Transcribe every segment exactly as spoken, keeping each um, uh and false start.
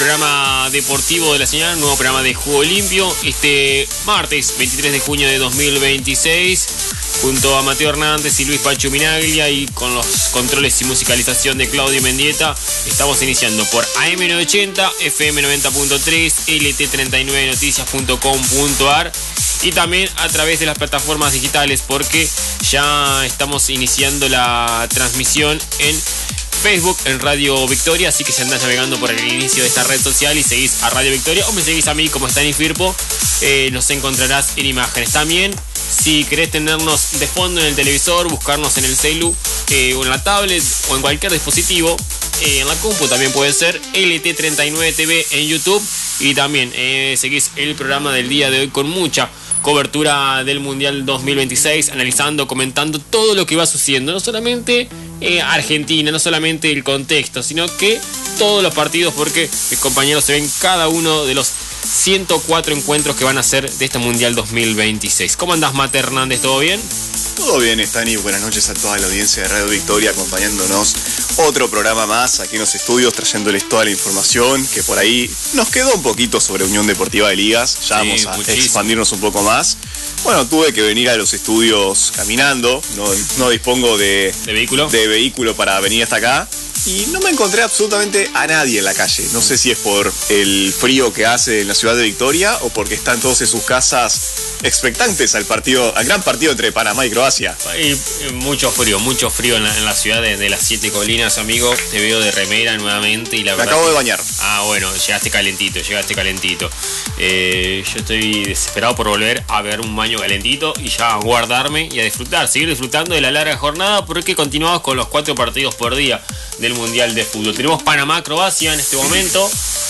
programa deportivo de la señal, nuevo programa de Juego Limpio, este martes veintitrés de junio de dos mil veintiséis, junto a Mateo Hernández y Luis Pacho Minaglia, y con los controles y musicalización de Claudio Mendieta. Estamos iniciando por A M novecientos ochenta, F M noventa punto tres, L T treinta y nueve noticias punto com punto a r y también a través de las plataformas digitales, porque ya estamos iniciando la transmisión en Facebook, en Radio Victoria, así que si andás navegando por el inicio de esta red social y seguís a Radio Victoria o me seguís a mí como Stani Firpo, eh, nos encontrarás en imágenes. También, si querés tenernos de fondo en el televisor, buscarnos en el celu, eh, o en la tablet o en cualquier dispositivo, eh, en la compu también puede ser, L T treinta y nueve T V en YouTube, y también eh, seguís el programa del día de hoy con mucha cobertura del Mundial dos mil veintiséis, analizando, comentando todo lo que va sucediendo, no solamente eh, Argentina, no solamente el contexto, sino que todos los partidos, porque mis compañeros se ven cada uno de los ciento cuatro encuentros que van a ser de este Mundial dos mil veintiséis. ¿Cómo andás, Mate Hernández? ¿Todo bien? Todo bien, Stani. Buenas noches a toda la audiencia de Radio Victoria, acompañándonos otro programa más aquí en los estudios, trayéndoles toda la información que por ahí nos quedó un poquito sobre Unión Deportiva de Ligas. Ya sí, vamos a muchísimo. expandirnos un poco más. Bueno, tuve que venir a los estudios caminando, no, no dispongo de, ¿De vehículo? de vehículo para venir hasta acá. Y no me encontré absolutamente a nadie en la calle. No sé si es por el frío que hace en la ciudad de Victoria o porque están todos en sus casas expectantes al partido, al gran partido entre Panamá y Croacia. Y, y mucho frío, mucho frío en la, en la ciudad de, de las Siete Colinas, amigo. Te veo de remera nuevamente y la me verdad. Me acabo que... de bañar. Ah, bueno, llegaste calentito, llegaste calentito. Eh, yo estoy desesperado por volver a ver un baño calentito y ya guardarme y a disfrutar, seguir disfrutando de la larga jornada, porque continuamos con los cuatro partidos por día del Mundial de Fútbol. Tenemos Panamá-Croacia en este momento.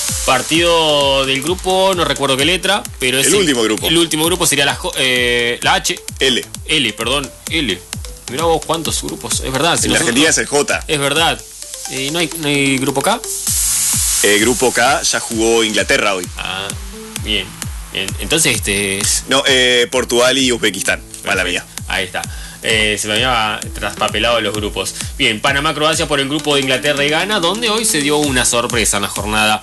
Partido del grupo, no recuerdo qué letra, pero es el, el último grupo. El último grupo sería la, eh, la H. L. L, perdón, L. Mirá vos cuántos grupos, es verdad. Si en la Argentina es el J. Es verdad. Eh, ¿no, hay, ¿No hay grupo K? El grupo K ya jugó Inglaterra hoy. Ah, bien. bien. Entonces este es... No, eh, Portugal y Uzbekistán, mala mía. Ahí está. Eh, se me había traspapelado los grupos. Bien, Panamá-Croacia por el grupo de Inglaterra y Ghana, donde hoy se dio una sorpresa en la jornada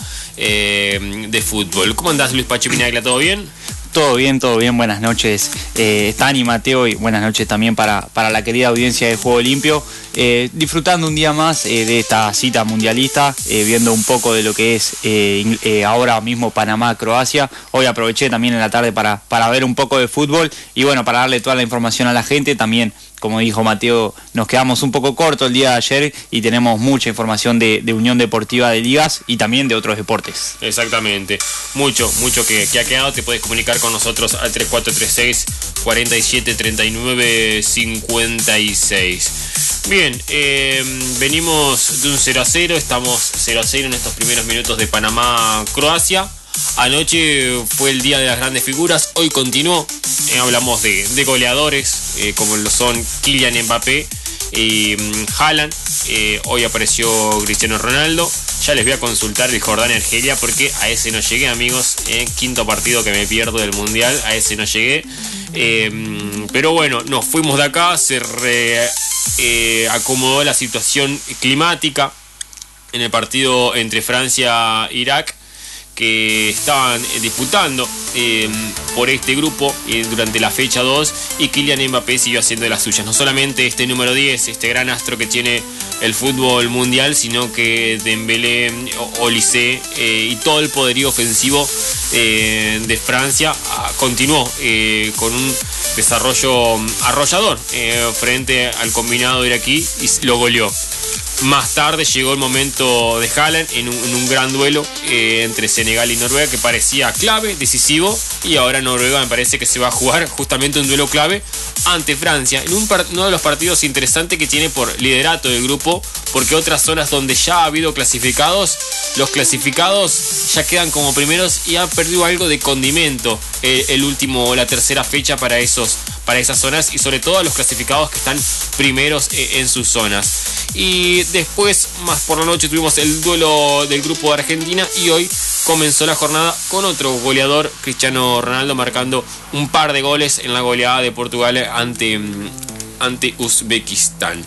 eh, de fútbol. ¿Cómo andás, Luis Pacho Minaglia? ¿Todo bien? Todo bien, todo bien, buenas noches, eh, Stani, Mateo, y buenas noches también para, para la querida audiencia de Juego Limpio, eh, disfrutando un día más eh, de esta cita mundialista, eh, viendo un poco de lo que es eh, eh, ahora mismo Panamá-Croacia. Hoy aproveché también en la tarde para, para ver un poco de fútbol y bueno, para darle toda la información a la gente. También, como dijo Mateo, nos quedamos un poco cortos el día de ayer y tenemos mucha información de, de Unión Deportiva de Ligas y también de otros deportes. Exactamente, mucho, mucho que, que ha quedado. Te puedes comunicar con nosotros al tres cuatro tres seis, cuatro siete, tres nueve cinco seis. Bien, eh, venimos de un cero a cero, estamos cero a cero en estos primeros minutos de Panamá-Croacia. Anoche fue el día de las grandes figuras, hoy continuó. Eh, hablamos de, de goleadores, eh, como lo son Kylian Mbappé y um, Haaland. Eh, hoy apareció Cristiano Ronaldo. Ya les voy a consultar el Jordania-Argelia, porque a ese no llegué, amigos. Eh, quinto partido que me pierdo del Mundial, a ese no llegué. Eh, pero bueno, nos fuimos de acá, se re, eh, acomodó la situación climática en el partido entre Francia e Irak, que estaban disputando eh, por este grupo eh, durante la fecha dos, y Kylian Mbappé siguió haciendo las suyas. No solamente este número diez, este gran astro que tiene el fútbol mundial, sino que Dembélé, Olise eh, y todo el poderío ofensivo eh, de Francia ah, continuó eh, con un desarrollo arrollador eh, frente al combinado iraquí y lo goleó. Más tarde llegó el momento de Haaland en un, en un gran duelo eh, entre Senegal y Noruega, que parecía clave, decisivo, y ahora Noruega me parece que se va a jugar justamente un duelo clave ante Francia, en un par, uno de los partidos interesantes que tiene por liderato del grupo, porque otras zonas donde ya ha habido clasificados, los clasificados ya quedan como primeros y han perdido algo de condimento eh, el último, la tercera fecha para esos, para esas zonas, y sobre todo a los clasificados que están primeros eh, en sus zonas. Y después, más por la noche, tuvimos el duelo del grupo de Argentina, y hoy comenzó la jornada con otro goleador, Cristiano Ronaldo, marcando un par de goles en la goleada de Portugal ante, ante Uzbekistán.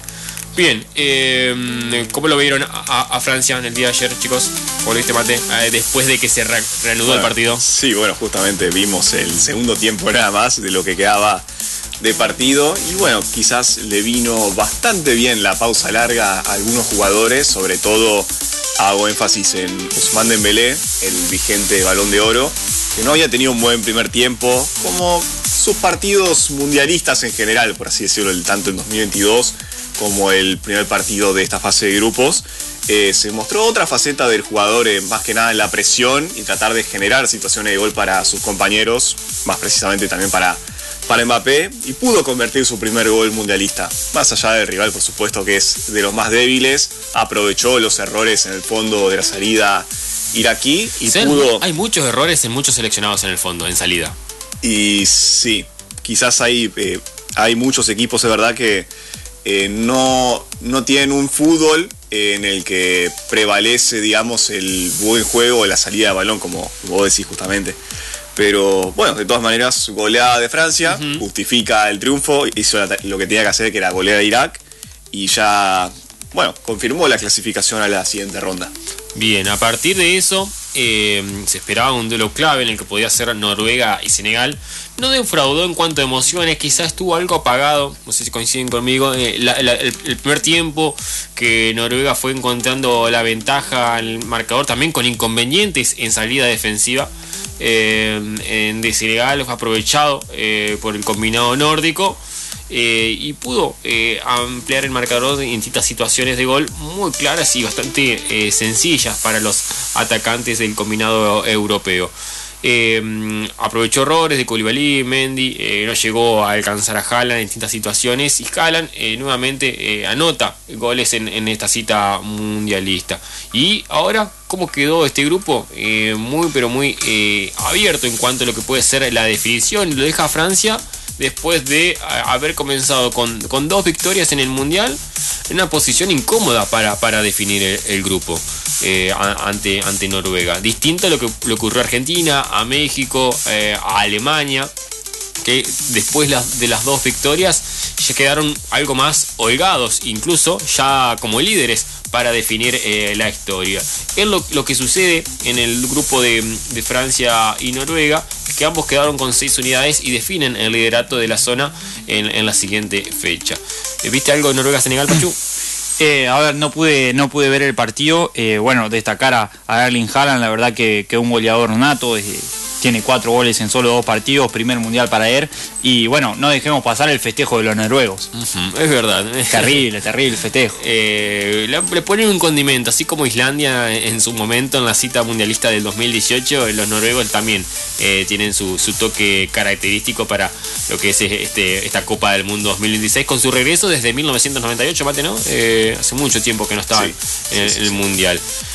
Bien, eh, ¿cómo lo vieron a, a Francia en el día de ayer, chicos? ¿Cómo lo viste, Mate? Eh, después de que se re reanudó bueno, el partido. Sí, bueno, justamente vimos el segundo tiempo nada más de lo que quedaba de partido. Y bueno, quizás le vino bastante bien la pausa larga a algunos jugadores. Sobre todo hago énfasis en Ousmane Dembélé, el vigente Balón de Oro, que no había tenido un buen primer tiempo, como sus partidos mundialistas en general, por así decirlo, tanto en dos mil veintidós como el primer partido de esta fase de grupos. Eh, se mostró otra faceta del jugador, eh, más que nada en la presión y tratar de generar situaciones de gol para sus compañeros, más precisamente también para, para Mbappé, y pudo convertir su primer gol mundialista. Más allá del rival, por supuesto, que es de los más débiles, aprovechó los errores en el fondo de la salida iraquí y Ser, pudo... Hay muchos errores en muchos seleccionados en el fondo, en salida. Y sí, quizás hay, eh, hay muchos equipos, es verdad, que eh, no, no tienen un fútbol eh, en el que prevalece, digamos, el buen juego o la salida de balón, como vos decís justamente. Pero bueno, de todas maneras, goleada de Francia, uh-huh. justifica el triunfo, hizo lo que tenía que hacer, que era golear a Irak, y ya, bueno, confirmó la clasificación a la siguiente ronda. Bien, a partir de eso eh, se esperaba un duelo clave en el que podía ser Noruega y Senegal. No defraudó en cuanto a emociones, quizás estuvo algo apagado, no sé si coinciden conmigo, eh, la, la, el, el primer tiempo que Noruega fue encontrando la ventaja al marcador, también con inconvenientes en salida defensiva. Eh, en de Senegal fue aprovechado eh, por el combinado nórdico. Eh, y pudo eh, ampliar el marcador en distintas situaciones de gol muy claras y bastante eh, sencillas para los atacantes del combinado europeo. Eh, aprovechó errores de Koulibaly, Mendy, eh, no llegó a alcanzar a Haaland en distintas situaciones, y Haaland eh, nuevamente eh, anota goles en, en esta cita mundialista. Y ahora, ¿cómo quedó este grupo? Eh, muy pero muy eh, abierto en cuanto a lo que puede ser la definición. Lo deja Francia después de haber comenzado con, con dos victorias en el Mundial, en una posición incómoda para, para definir el, el grupo eh, ante, ante Noruega. Distinto a lo que le ocurrió a Argentina, a México, eh, a Alemania, que después de las dos victorias ya quedaron algo más holgados, incluso ya como líderes para definir eh, la historia. Es lo, lo que sucede en el grupo de, de Francia y Noruega, que ambos quedaron con seis unidades y definen el liderato de la zona en, en la siguiente fecha. ¿Viste algo de Noruega-Senegal, Pachu? Eh, a ver, no pude, no pude ver el partido. Eh, bueno, destacar a, a Erling Haaland, la verdad que, que un goleador nato. Eh, tiene cuatro goles en solo dos partidos, primer mundial para él. Y bueno, no dejemos pasar el festejo de los noruegos. Uh-huh, es verdad. Terrible, terrible festejo. Eh, le, le ponen un condimento, así como Islandia en, en su momento en la cita mundialista del dos mil dieciocho, los noruegos también eh, tienen su, su toque característico para lo que es este, esta Copa del Mundo dos mil veintiséis, con su regreso desde mil novecientos noventa y ocho, Mate, ¿no? Eh, hace mucho tiempo que no estaban sí, en, sí, en el sí. Mundial.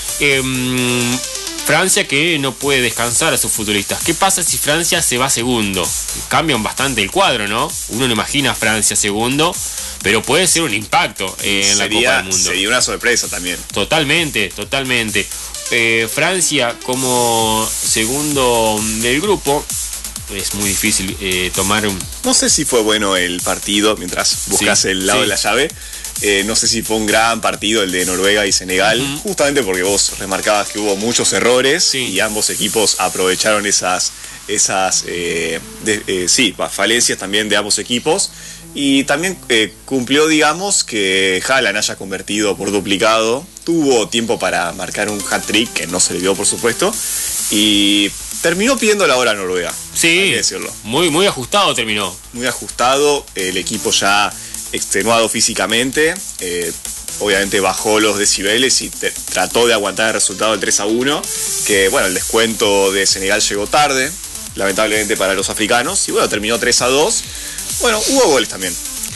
Eh, Francia, que no puede descansar a sus futbolistas. ¿Qué pasa si Francia se va segundo? Cambian bastante el cuadro, ¿no? Uno no imagina a Francia segundo, pero puede ser un impacto eh, en sería, la Copa del Mundo. Sería una sorpresa también. Totalmente, totalmente. Eh, Francia como segundo del grupo, es muy difícil eh, tomar un... No sé si fue bueno el partido mientras buscas sí, el lado sí. de la llave. Eh, no sé si fue un gran partido el de Noruega y Senegal, uh-huh. justamente porque vos remarcabas que hubo muchos errores sí. y ambos equipos aprovecharon esas, esas eh, de, eh, sí, falencias también de ambos equipos. Y también eh, cumplió, digamos, que Haaland haya convertido por duplicado. Tuvo tiempo para marcar un hat-trick, que no se le dio, por supuesto. Y terminó pidiendo la hora a Noruega. Sí, hay que decirlo. Muy, muy ajustado terminó. Muy ajustado, el equipo ya extenuado físicamente, eh, obviamente bajó los decibeles y te, trató de aguantar el resultado del tres a uno, que bueno, el descuento de Senegal llegó tarde, lamentablemente para los africanos, y bueno, terminó tres a dos. Bueno, hubo goles también.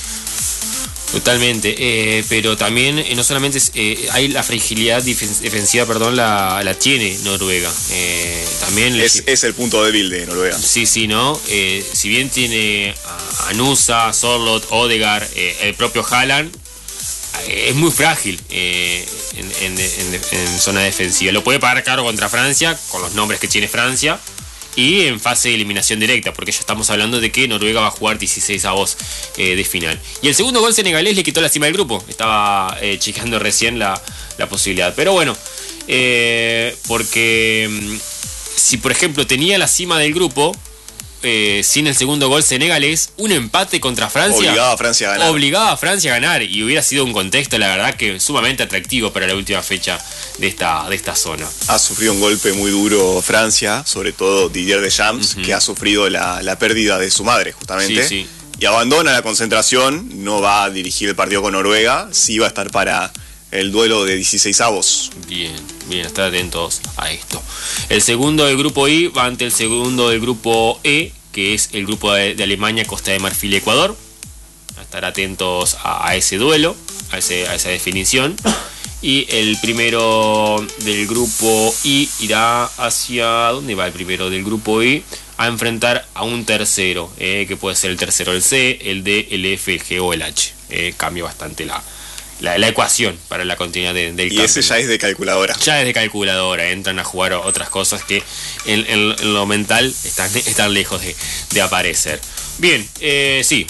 Totalmente, eh, pero también eh, no solamente eh, hay la fragilidad defensiva, perdón, la, la tiene Noruega. Eh, también es, le, es el punto débil de Noruega. Sí, sí, ¿no? Eh, si bien tiene a, a Nusa, Sorloth, Odegaard, eh, el propio Haaland, eh, es muy frágil eh, en, en, en, en zona defensiva. Lo puede pagar caro contra Francia, con los nombres que tiene Francia. y en fase de eliminación directa, porque ya estamos hablando de que Noruega va a jugar dieciséis avos eh, de final. Y el segundo gol senegalés le quitó la cima del grupo. Estaba eh, chequeando recién la, la posibilidad. Pero bueno, eh, porque si por ejemplo tenía la cima del grupo, Eh, sin el segundo gol senegalés, un empate contra Francia obligaba a Francia a ganar. Obligaba a Francia a ganar y hubiera sido un contexto, la verdad, que sumamente atractivo para la última fecha de esta, de esta zona. Ha sufrido un golpe muy duro Francia, sobre todo Didier Deschamps, uh-huh. que ha sufrido la, la pérdida de su madre, justamente. Sí, sí. Y abandona la concentración, no va a dirigir el partido con Noruega, sí va a estar para el duelo de dieciséis avos. Bien, bien, estar atentos a esto. El segundo del grupo I va ante el segundo del grupo E, que es el grupo de, de Alemania, Costa de Marfil y Ecuador. A estar atentos a, a ese duelo, a, ese, a esa definición. Y el primero del grupo I irá hacia... ¿Dónde va el primero del grupo I? A enfrentar a un tercero, eh, que puede ser el tercero el C, el D, el F, el G o el H. Eh, cambia bastante la... La, la ecuación para la continuidad de, del campeón. Y ese ya es de calculadora. Ya es de calculadora, entran a jugar otras cosas que en, en, en lo mental están, están lejos de, de aparecer. Bien, eh, sí,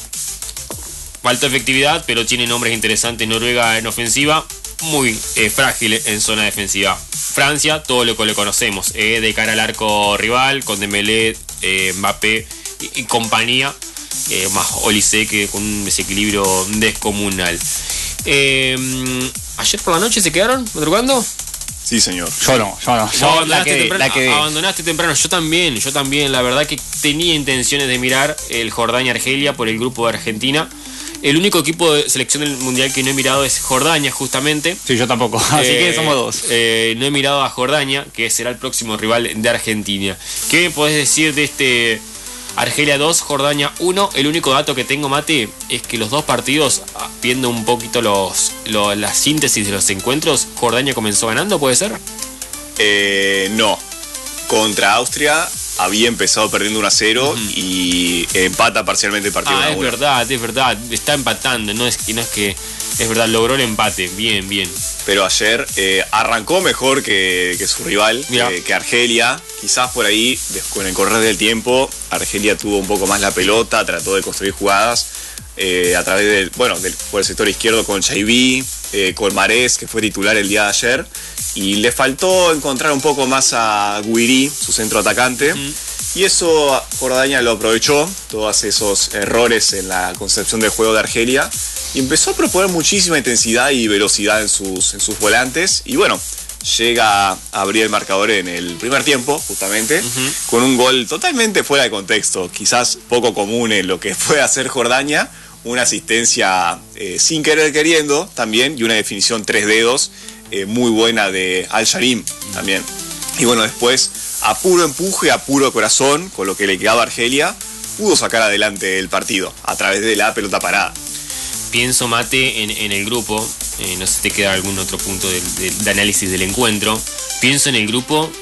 falta efectividad, pero tiene nombres interesantes. Noruega en ofensiva, muy eh, frágil en zona defensiva. Francia, todo lo que le conocemos, eh, de cara al arco rival, con Dembélé, eh, Mbappé y, y compañía, eh, más Olise, que con un desequilibrio descomunal. Eh, ¿Ayer por la noche se quedaron madrugando? Sí, señor. Yo no, yo no. Yo abandonaste, la que, temprano, la que... abandonaste temprano. Yo también, yo también. La verdad que tenía intenciones de mirar el Jordania-Argelia por el grupo de Argentina. El único equipo de selección del mundial que no he mirado es Jordania, justamente. Sí, yo tampoco. Así eh, que somos dos. Eh, no he mirado a Jordania, que será el próximo rival de Argentina. ¿Qué me podés decir de este Argelia dos, Jordania uno? El único dato que tengo, Mate, es que los dos partidos, viendo un poquito los, los la síntesis de los encuentros, Jordania comenzó ganando, ¿puede ser? Eh, no. Contra Austria había empezado perdiendo uno a cero uh-huh. y empata parcialmente el partido. Ah, es verdad, es verdad. Está empatando, no es que no es que es verdad, logró el empate. Bien, bien. Pero ayer eh, arrancó mejor que, que su rival, que, que Argelia. Quizás por ahí, con el correr del tiempo, Argelia tuvo un poco más la pelota, trató de construir jugadas eh, a través del, bueno, del, por el sector izquierdo con Chaiví, eh, con Marés, que fue titular el día de ayer. Y le faltó encontrar un poco más a Guiri, su centro atacante. Mm. Y eso Jordania lo aprovechó, todos esos errores en la concepción del juego de Argelia. Y empezó a proponer muchísima intensidad y velocidad en sus, en sus volantes. Y bueno, llega a abrir el marcador en el primer tiempo, justamente, uh-huh. con un gol totalmente fuera de contexto. Quizás poco común en lo que puede hacer Jordania. Una asistencia eh, sin querer queriendo también. Y una definición tres dedos eh, muy buena de Al-Sharim también. Y bueno, después, a puro empuje, a puro corazón, con lo que le quedaba a Argelia, pudo sacar adelante el partido a través de la pelota parada. Pienso, Mate, en, en el grupo, eh, no sé si te queda algún otro punto de, de, de análisis del encuentro. Pienso en el grupo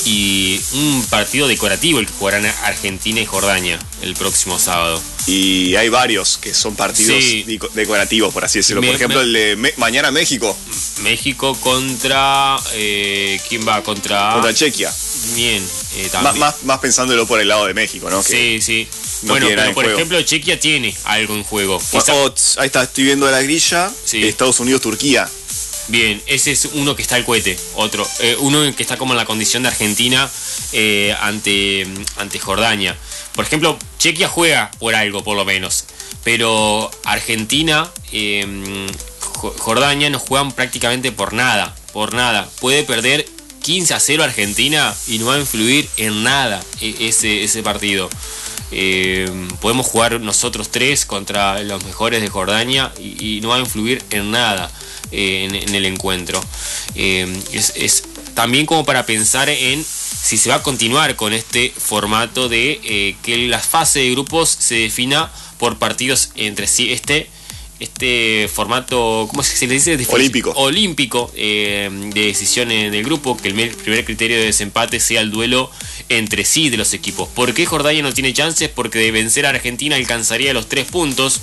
y un partido decorativo el que jugarán Argentina y Jordania el próximo sábado. Y hay varios que son partidos sí. decorativos, por así decirlo. Me, por ejemplo, me, el de me, mañana México. México contra... Eh, ¿Quién va? Contra... Contra Chequia. Bien. Eh, más, más, más pensándolo por el lado de México, ¿no? Que sí, sí. No bueno, pero por juego. ejemplo, Chequia tiene algo en juego. Quizá... O, ahí está, estoy viendo la grilla. Sí. Estados Unidos-Turquía. Bien, ese es uno que está al cohete. Otro. Eh, uno que está como en la condición de Argentina eh, ante, ante Jordania. Por ejemplo, Chequia juega por algo, por lo menos. Pero Argentina, eh, Jordania no juegan prácticamente por nada. Por nada. Puede perder quince a cero Argentina y no va a influir en nada ese, ese partido. Eh, podemos jugar nosotros tres contra los mejores de Jordania y, y no va a influir en nada eh, en, en el encuentro. Eh, es, es también como para pensar en si se va a continuar con este formato de eh, que la fase de grupos se defina por partidos entre sí. Este Este formato, ¿cómo se le dice? Olímpico. Olímpico eh, de decisión en el grupo, que el primer criterio de desempate sea el duelo entre sí de los equipos. ¿Por qué Jordania no tiene chances? Porque de vencer a Argentina alcanzaría los tres puntos.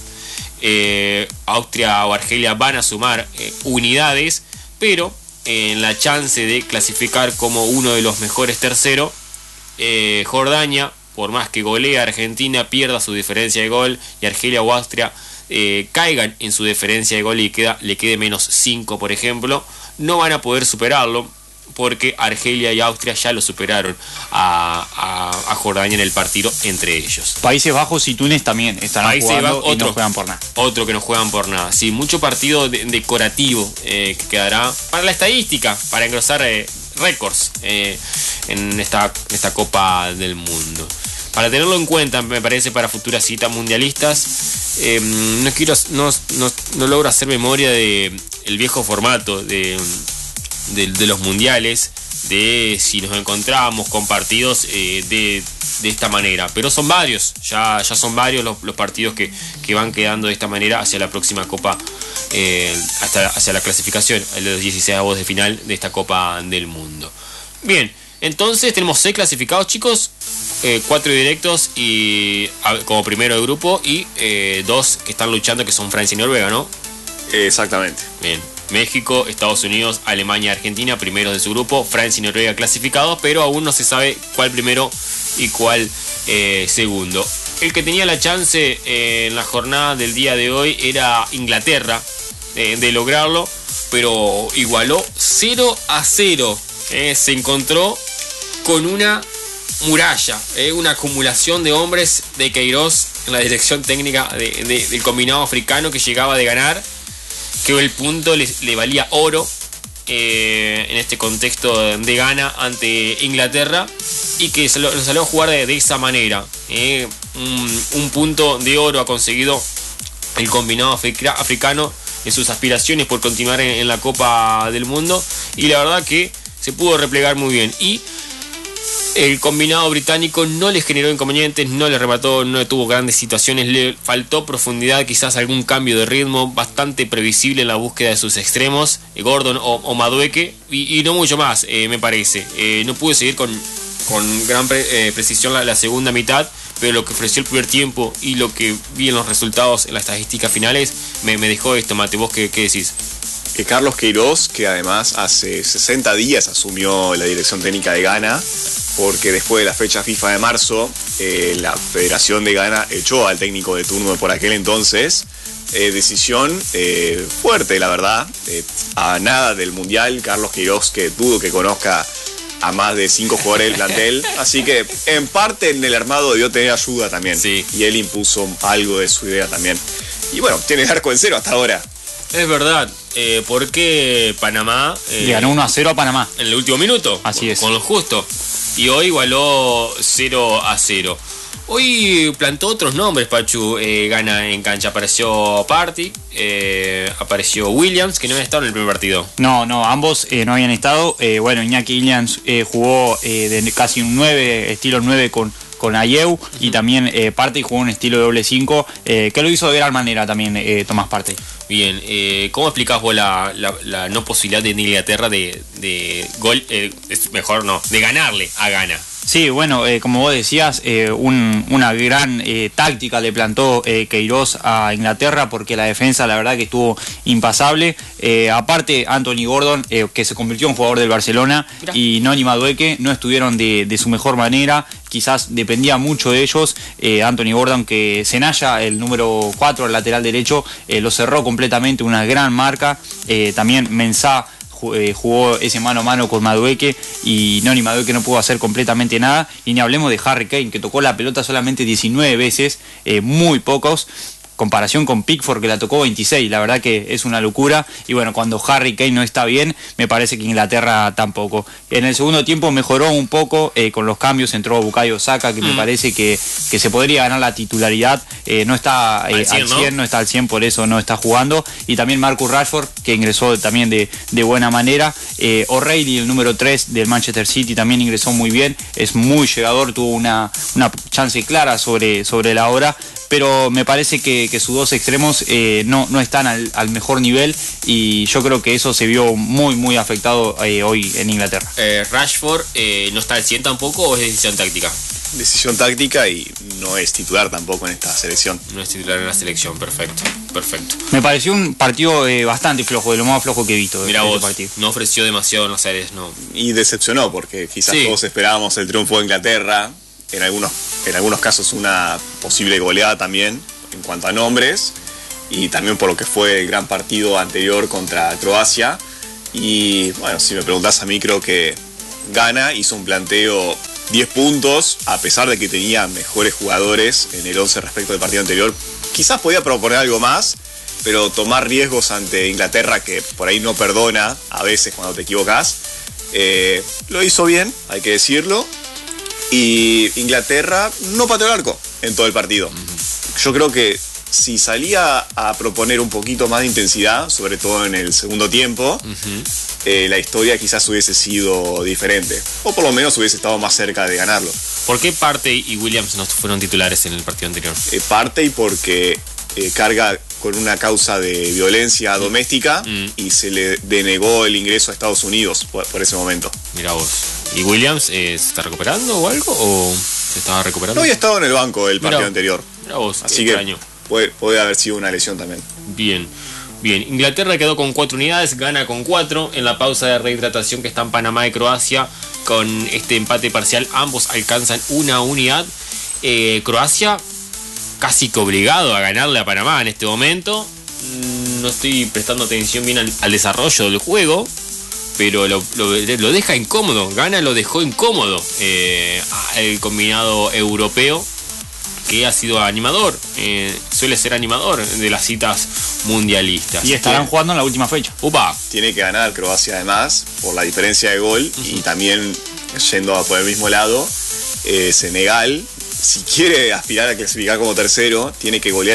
Eh, Austria o Argelia van a sumar eh, unidades, pero en eh, la chance de clasificar como uno de los mejores terceros eh, Jordania, por más que golee a Argentina, pierda su diferencia de gol, y Argelia o Austria eh, caigan en su diferencia de gol y queda, le quede menos cinco, por ejemplo, no van a poder superarlo, porque Argelia y Austria ya lo superaron a, a, a Jordania en el partido entre ellos. Países Bajos y Túnez también están Países jugando Bajos, y otro, no juegan por nada. Otro que no juegan por nada. Sí, mucho partido de, decorativo eh, que quedará para la estadística, para engrosar eh, récords eh, en esta, esta Copa del Mundo. Para tenerlo en cuenta, me parece, para futuras citas mundialistas, eh, no quiero, no, no, no logro hacer memoria de el viejo formato de De, de los mundiales, de si nos encontramos con partidos eh, de, de esta manera, pero son varios, ya, ya son varios los, los partidos que, que van quedando de esta manera hacia la próxima Copa, eh, hasta hacia la clasificación, el de los dieciséis avos de final de esta Copa del Mundo. Bien, entonces tenemos seis clasificados, chicos, eh, cuatro directos y a, como primero de grupo, y eh, dos que están luchando, que son Francia y Noruega, ¿no? Exactamente. Bien. México, Estados Unidos, Alemania, Argentina, primeros de su grupo, Francia y Noruega clasificados, pero aún no se sabe cuál primero y cuál eh, segundo. El que tenía la chance eh, en la jornada del día de hoy era Inglaterra eh, de lograrlo, pero igualó cero a cero. Eh, se encontró con una muralla, eh, una acumulación de hombres de Queiroz en la dirección técnica de, de, del combinado africano, que llegaba de ganar, que el punto le, le valía oro eh, en este contexto de Ghana ante Inglaterra, y que se lo, lo salió a jugar de, de esa manera. Eh, un, un punto de oro ha conseguido el combinado africa, africano en sus aspiraciones por continuar en, en la Copa del Mundo, y la verdad que se pudo replegar muy bien. Y el combinado británico no les generó inconvenientes, no le remató, no tuvo grandes situaciones, le faltó profundidad, quizás algún cambio de ritmo, bastante previsible en la búsqueda de sus extremos, Gordon o, o Madueke, y, y no mucho más, eh, me parece. Eh, no pude seguir con, con gran pre, eh, precisión la, la segunda mitad, pero lo que ofreció el primer tiempo y lo que vi en los resultados, en las estadísticas finales, me, me dejó esto. Mate, ¿vos qué, qué decís? Que Carlos Queiroz, que además hace sesenta días asumió la dirección técnica de Ghana, porque después de la fecha FIFA de marzo, eh, la Federación de Ghana echó al técnico de turno por aquel entonces. Eh, decisión eh, fuerte, la verdad. Eh, a nada del Mundial, Carlos Queiroz, que dudo que conozca a más de cinco jugadores del plantel, así que en parte en el armado debió tener ayuda también. Sí. Y él impuso algo de su idea también. Y bueno, tiene el arco en cero hasta ahora. Es verdad, eh, porque Panamá eh, Le ganó uno a cero a Panamá en el último minuto. Así con, es. Con lo justo. Y hoy igualó cero a cero. Hoy plantó otros nombres, Pachu. Eh, gana en cancha. Apareció Party, eh, apareció Williams, que no había estado en el primer partido. No, no, ambos eh, no habían estado. Eh, bueno, Iñaki Williams eh, jugó eh, de casi un nueve, estilo nueve con, con Ayew, uh-huh. Y también eh, Partey jugó un estilo de doble cinco, eh, que lo hizo de gran manera también eh, Tomás Partey. Bien, eh, ¿cómo explicás vos la, la, la no posibilidad de Inglaterra de, de gol, eh, mejor no, de ganarle a Ghana? Sí, bueno, eh, como vos decías, eh, un, una gran eh, táctica le plantó eh, Queiroz a Inglaterra, porque la defensa la verdad que estuvo impasable. Eh, aparte, Anthony Gordon, eh, que se convirtió en jugador del Barcelona, Mira. y Noni Madueke no estuvieron de, de su mejor manera. Quizás dependía mucho de ellos. eh, Anthony Gordon, que Senaya, el número cuatro, el lateral derecho, eh, lo cerró completamente, una gran marca. Eh, también Mensah jugó ese mano a mano con Madueke, y Noni Madueke no pudo hacer completamente nada. Y ni hablemos de Harry Kane, que tocó la pelota solamente diecinueve veces, eh, muy pocos, comparación con Pickford, que la tocó veintiséis. La verdad que es una locura. Y bueno, cuando Harry Kane no está bien, me parece que Inglaterra tampoco. En el segundo tiempo mejoró un poco eh, con los cambios. Entró Bukayo Saka, que mm. me parece que, que se podría ganar la titularidad. Eh, no está eh, al cien, al cien, ¿no? no está al cien, por eso no está jugando. Y también Marcus Rashford, que ingresó también de, de buena manera. Eh, O'Reilly, el número tres del Manchester City, también ingresó muy bien. Es muy llegador, tuvo una, una chance clara sobre, sobre la hora. Pero me parece que, que sus dos extremos eh, no, no están al, al mejor nivel, y yo creo que eso se vio muy muy afectado eh, hoy en Inglaterra. Eh, Rashford eh, no está al cien tampoco, ¿o es decisión táctica? decisión táctica y no es titular tampoco en esta selección. No es titular en la selección, perfecto, perfecto. Me pareció un partido eh, bastante flojo, de lo más flojo que he visto. Mira de vos, este partido. no ofreció demasiado en los aires, no. Y decepcionó porque quizás Sí. todos esperábamos el triunfo de Inglaterra, en algunos, en algunos casos una posible goleada también en cuanto a nombres, y también por lo que fue el gran partido anterior contra Croacia. Y bueno, si me preguntás a mí, creo que Ghana hizo un planteo diez puntos, a pesar de que tenía mejores jugadores en el once respecto del partido anterior. Quizás podía proponer algo más, pero tomar riesgos ante Inglaterra, que por ahí no perdona a veces cuando te equivocas, eh, lo hizo bien, hay que decirlo. Y Inglaterra no pateó el arco en todo el partido. Yo creo que si salía a proponer un poquito más de intensidad, sobre todo en el segundo tiempo, Uh-huh. eh, la historia quizás hubiese sido diferente. O por lo menos hubiese estado más cerca de ganarlo. ¿Por qué Partey y Williams no fueron titulares en el partido anterior? Eh, parte y porque eh, carga con una causa de violencia doméstica Mm. y se le denegó el ingreso a Estados Unidos por, por ese momento. Mira vos. ¿Y Williams eh, se está recuperando o algo? ¿O se estaba recuperando? No había estado en el banco el partido Mirá. anterior. Mira vos, Así qué que extraño. puede, puede haber sido una lesión también. Bien, bien. Inglaterra quedó con cuatro unidades, gana con cuatro. En la pausa de rehidratación que está en Panamá y Croacia, con este empate parcial, ambos alcanzan una unidad. Eh, Croacia casi que obligado a ganarle a Panamá en este momento. Mm, No estoy prestando atención bien al, al desarrollo del juego, pero lo, lo- lo deja incómodo. Ghana lo dejó incómodo eh, el combinado europeo, que ha sido animador, eh, suele ser animador de las citas mundialistas. Y estarán jugando en la última fecha. Upa, Tiene que ganar Croacia además por la diferencia de gol. Y también, yendo a por el mismo lado, eh, Senegal, si quiere aspirar a clasificar como tercero, tiene que golear